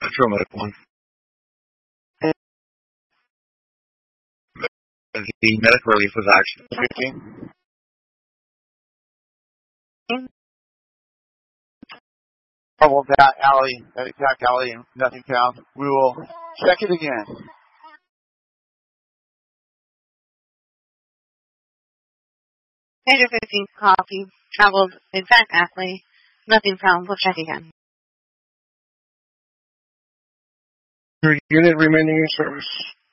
Affirmative one. The medical relief was actually 15. Trouble that alley, that exact alley, and nothing found. We will check it again. Major 15 copy. Traveled exact alley. Nothing found. We'll check again. Your unit remaining in service.